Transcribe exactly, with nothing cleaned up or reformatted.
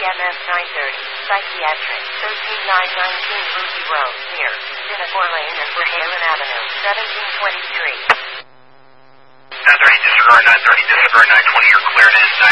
M S nine thirty, Psychiatric, thirteen nine nineteen Ruby Road, near Singapore Lane and Brookhaven Avenue, seventeen twenty-three. nine thirty, disregard, nine thirty, disregard, nine twenty, you're cleared in, nine